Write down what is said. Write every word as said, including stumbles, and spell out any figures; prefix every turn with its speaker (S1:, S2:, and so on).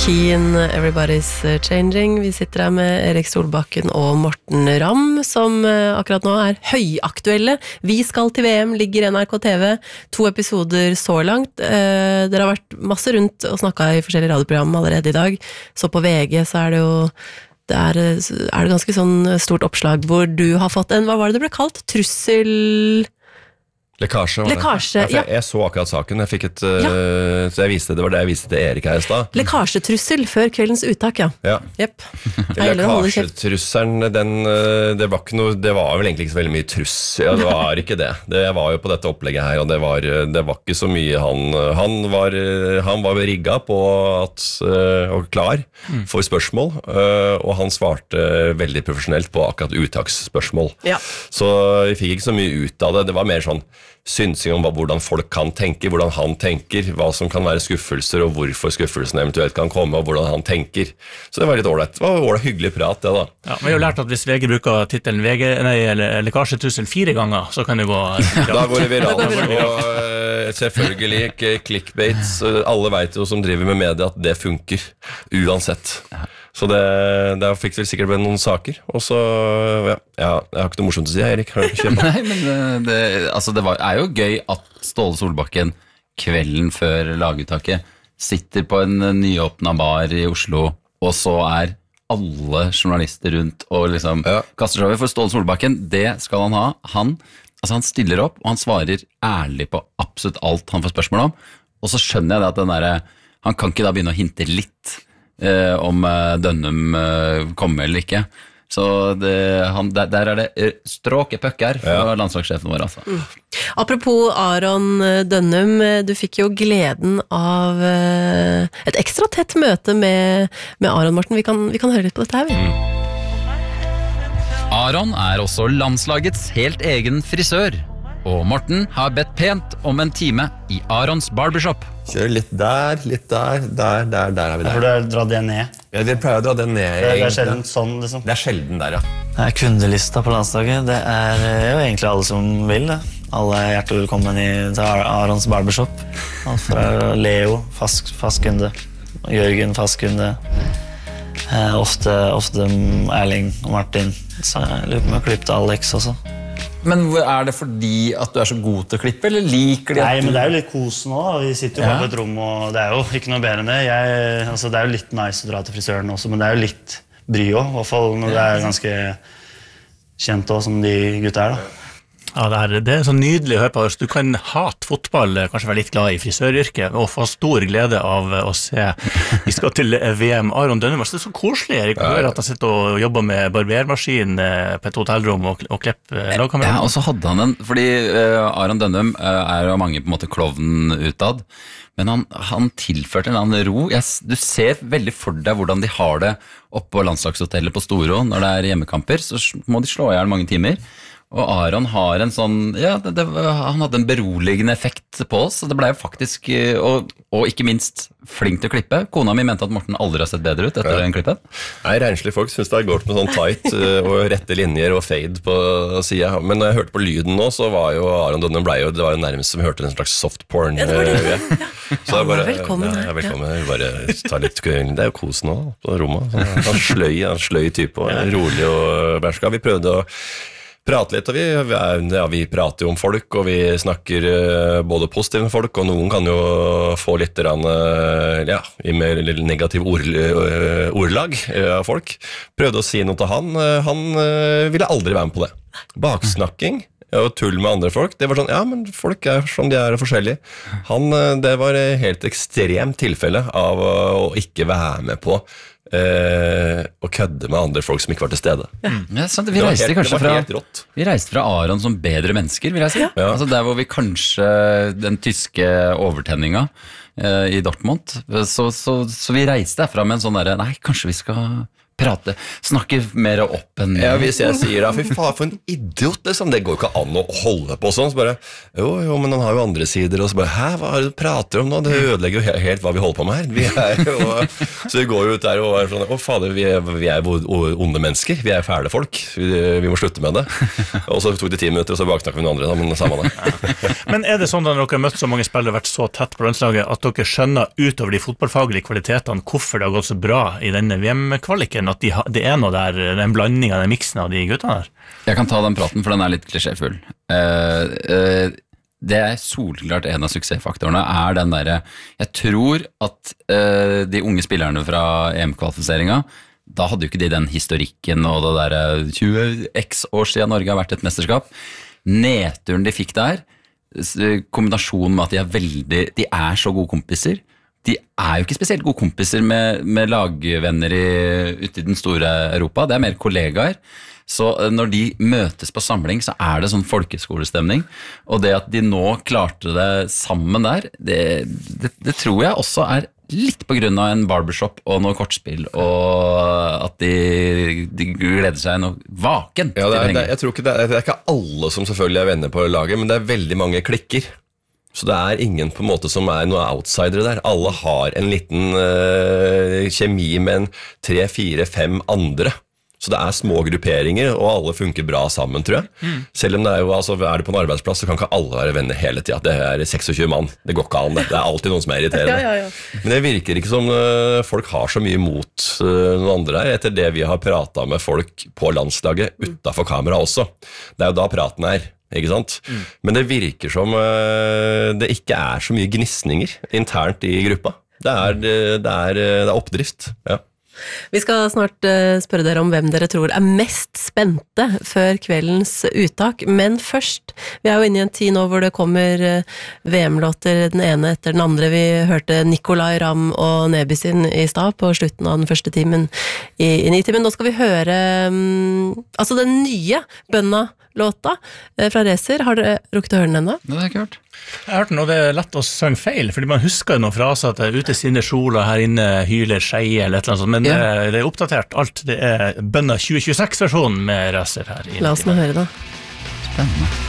S1: Keen, Everybody's Changing. Vi sitter her med Erik Solbakken og Morten Ramm, som akkurat nå er høyaktuelle. Vi skal til V M, ligger N R K T V. To episoder så langt. Eh, dere har vært masse rundt og snakket i forskjellige radioprogram allerede i dag. Så på V G så er det jo det er, er det ganske sånn stort oppslag hvor du har fått en, hva var det det ble kalt? Trussel...
S2: Lekkasje.
S1: Lekkasje,
S2: ja. Jeg, jeg så akkurat saken. Jeg fikk et, ja. uh, så jeg viste, det var det jeg viste til Erik her i stad.
S1: Lekasjetrussel før kveldens uttak, ja.
S2: Ja.
S1: Yep.
S2: Lekasjetrusselen, den, det var ikke noe, det var vel egentlig ikke så veldig mye truss. Ja, det var ikke det. det. Jeg var jo på dette opplegget her, og det var, det var ikke så mye han, han var, han var rigget på at, og klar for spørsmål, og han svarte veldig profesjonelt på akkurat uttaksspørsmål.
S1: Ja.
S2: Så vi fikk ikke så mye ut av det. Det var mer sånn synsing om hvordan folk kan tenke, hvordan han tenker, hva som kan være skuffelser, og hvorfor skuffelsen eventuelt kan komme, og hvordan han tenker. Så det var litt ålreit. Det var ålreit hyggelig prat, det da.
S3: Ja, vi har jo lært at hvis V G bruker titelen V G, nei, eller lekkasjetrussel fire ganger, så kan det gå...
S2: Da går det viralt. Og uh, selvfølgelig clickbaits. Alle vet jo som driver med media at det funker, uansett. Så det, der fikk vi sikkert noen saker. Og så, ja, jeg har ikke noe morsomt å si, Erik. Har du ikke kjøpt?
S4: Nei, men det, altså det var, er jo gøy at Ståle Solbakken kvelden før laguttaket sitter på en nyåpnet bar i Oslo, og så er alle journalister rundt og liksom ja. kaster seg over. For Ståle Solbakken, det skal han ha. Han, altså han stiller opp, og han svarer ærlig på absolutt alt han får spørsmål om. Og så skjønner jeg det at den der, han kan ikke da begynne å hinte litt Eh, om eh, Dønnum eh, kommer eller ikke. Så det, han, der, der er det stråke pøkker fra ja. landslagssjefen vår. Altså. Mm.
S1: Apropos Aron Dønnum, du fikk jo gleden av eh, et ekstra tett møte med, med Aron, Morten. Vi kan, vi kan høre litt på dette her. Vi.
S4: Mm. Aron er også landslagets helt egen frisør. Og Morten har bedt pent om en time i Arons barbershop.
S2: Kjør litt der, litt der, der, der, der er vi der.
S5: For du drar det ned?
S2: Ja, vi pleier å dra det ned.
S5: Det er, det er sjelden sånn, liksom.
S2: Det er sjelden der, ja.
S5: Det er kundelista på landslaget. Det er jo egentlig alle som vil det. Alle er hjertelig velkommen i, til Arons barbershop. Alt fra Leo, fast, fast kunde. Jørgen, fast kunde. Eh, ofte, ofte Erling og Martin. Så jeg lurer på om jeg klippte Alex også.
S4: Men er det fordi at du er så god til å klippe, eller liker de at
S5: Nei,
S4: du...
S5: men det er jo litt kos nå. Vi sitter jo ja. bare på et rom, og det er jo ikke noe bedre enn det. Jeg, altså, det er jo litt nice å dra til frisøren også, men det er jo litt bry også, i hvert fall når det er ganske kjent også, som de gutta er da.
S3: Ja, det er, det er så nydelig å høre på. Du kan hate fotball, kanskje være litt glad i frisøryrket, og få stor glede av å se. Vi skal til V M. Aron Dønnum, det er så koselig, Erik, å høre at han sitter og jobber med barbermaskin på et hotellrom og, og klipper lagkameraet.
S4: Ja, og så hadde han en, fordi uh, Aron Dønnum uh, er jo mange på en måte klovnen utad, men han, han tilførte en annen ro. Jeg, du ser veldig for deg hvordan de har det oppe på landslagshotellet på Storo når det er hjemmekamper, så må de slå ihjel mange timer. Og Aron har en sånn, ja, det, det, han hadde en beroligende effekt på oss, og det ble jo faktisk, og, og ikke minst, flink til å klippe. Kona mi mente at Morten aldri har sett bedre ut etter ja. den klippen.
S2: Nei, renslige folk synes det er godt med sånn tight og rette linjer og fade på siden. Men når jeg hørte på lyden nå, så var jo Aron Dønnum ble jo, det var jo nærmest som vi hørte en slags soft porn.
S1: Ja, det var det. Ja.
S2: Så jeg bare,
S1: velkommen.
S2: Ja, velkommen. Jeg bare ta litt, det er jo kos nå på rommet. Han sløy, han sløy type, og rolig og bærska. Vi prøvde å prate litt, og vi, ja, vi prater jo om folk, og vi snakker uh, både positive med folk, og noen kan jo få litt uh, ja, i mer negativ ord, uh, ordlag uh, av folk. Prøvde å si noe til han, uh, han uh, ville aldri være med på det. Baksnakking og tull med andre folk, det var sånn, ja, men folk er som de er forskjellige. Han, uh, det var helt ekstremt tilfelle av uh, å ikke være med på Uh, og kødde med andre folk som ikke var til stede.
S4: Ja. Ja, sant, vi, reiste
S2: helt,
S4: kanskje fra, vi reiste fra Aron som bedre mennesker, vil jeg si. Ja. Altså der hvor vi kanskje, den tyske overtenninga uh, i Dortmund, så, så, så vi reiste derfra med en sånn der, nei, kanskje vi skal prate, snakke mer opp enn
S2: Ja, hvis jeg sier da, fy faen, for en idiot, liksom. Det går jo ikke an å holde på sånn. Så bare, jo, jo, men han har jo andre sider. Og så bare, hæ, hva er det du prater om nå? Det ødelegger jo he- helt hva vi holder på med her. Vi er jo, så vi går jo ut der og er sånn, å fader, vi er, vi er jo onde mennesker. Vi er fæle folk. Vi, vi må slutte med det. Og så tok det ti minutter, og så baksnakker vi noen andre, da, men samme det.
S3: Men er det sånn da når dere har møtt så mange spillere, vært så tett på landslaget, at dere skjønner utover de fotballfaglige kvalitetene hvorfor det har gått så bra i denne V M-kvaliken, at de ha, det er noe der, den blandingen, den miksen av de guttene der?
S4: Jeg kan ta den praten, for den er litt klisjéfull. Uh, uh, det er solklart en av suksessfaktorene, er den der, jeg tror at uh, de unge spillerne fra E M-kvalifiseringa, da hadde jo ikke de den historikken og det der tjue x år siden Norge har vært et mesterskap. Nedturen de fikk der, kombinasjonen med at de er veldig, de er så gode kompiser. De er jo ikke spesielt gode kompiser med, med lagvenner i, ute i den store Europa, det er mer kollegaer. Så når de møtes på samling, så er det sånn folkeskolestemning. Og det at de nå klarte det sammen der, det, det, det tror jeg også er litt på grunn av en barbershop og noe kortspill, og at de, de gleder seg noe vaken.
S2: Ja, det er, det er, jeg tror ikke det er, det er ikke alle som selvfølgelig er venner på laget, men det er veldig mange klikker. Så det er ingen på en måte som er noen outsidere der. Alle har en liten uh, kjemi med en tre, fire, fem andre. Så det er små grupperinger, og alle funker bra sammen, tror jeg. Mm. Selv om det er jo, altså, er det på en arbeidsplass, så kan ikke alle være venner hele tiden. Det er seksogtjue mann, det går ikke an. Det, det er alltid noen som er irriterende.
S1: Ja, ja, ja.
S2: Men det virker ikke som uh, folk har så mye mot uh, noen andre her, etter det vi har pratet med folk på landslaget utenfor kamera også. Det er jo da praten er. Ikke sant? Mm. Men det virker som uh, det ikke er så mye gnissninger internt i gruppa. Det er, det er, det er oppdrift, ja.
S1: Vi skal snart uh, spørre dere om hvem dere tror er mest spente før kveldens uttak, men først, vi er jo inne i en tid nå hvor det kommer uh, V M-låter den ene etter den andre. Vi hørte Nicolai Ramm og Neby sin i stad på slutten av den første timen i, i Nitimen. Nå skal vi høre um, altså den nye Bønna-låta uh, fra Racer. Har dere rukket å høre den ennå?
S4: Det har jeg ikke hørt.
S3: Jeg har hørt den, og det er lett å synge feil, fordi man husker noen fraser at det er ute sinne sola, her inne hyler skeie, eller et eller annet sånt, men ja. det, det er oppdatert alt. Det er Bønna tjue tjueseks-versjonen med Racer her.
S1: La oss nå høre da.
S4: Spennende.